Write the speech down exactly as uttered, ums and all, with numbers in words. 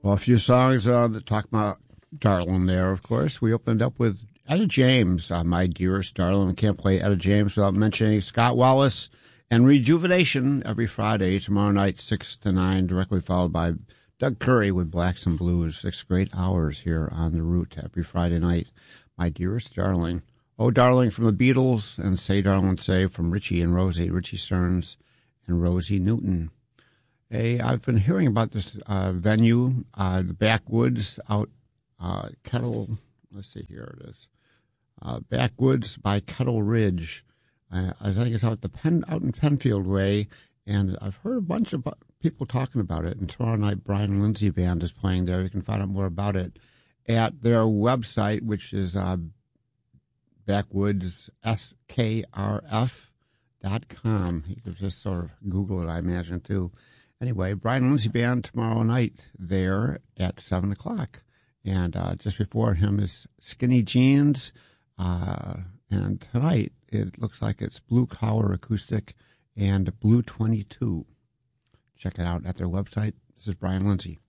Well, a few songs uh, that talk about Darlin there, of course. We opened up with Etta James, uh, My Dearest Darlin. We can't play Etta James without mentioning Scott Wallace and Rejuvenation every Friday, tomorrow night, six to nine, directly followed by Doug Curry with Blacks and Blues. Six great hours here on The Root every Friday night. My Dearest Darling. Oh, Darling from the Beatles, and Say, Darling, Say from Richie and Rosie, Richie Stearns and Rosie Newton. Hey, I've been hearing about this uh, venue, uh, the Backwoods out uh, Kettle. Let's see, here it is. Uh, Backwoods by Kettle Ridge. Uh, I think it's out the Penn, out in Penfield Way, and I've heard a bunch of people talking about it. And tomorrow night, Brian Lindsay Band is playing there. You can find out more about it at their website, which is uh, Backwoods S K R F dot com. You can just sort of Google it, I imagine, too. Anyway, Brian Lindsay Band tomorrow night there at seven o'clock. And uh, just before him is Skinny Jeans. Uh, and tonight, it looks like it's Blue Collar Acoustic and Blue twenty-two. Check it out at their website. This is Brian Lindsay.